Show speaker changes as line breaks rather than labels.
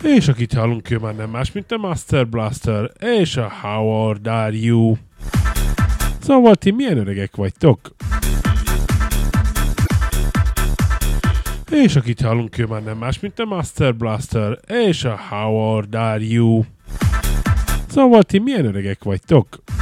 És akit hallunk, ő már nem más, mint a Master Blaster és a Howard Are You. Szóval ti milyen öregek vagytok? És akit hallunk, ő már nem más, mint a Master Blaster és a Howard Are You. Szóval ti milyen öregek vagytok?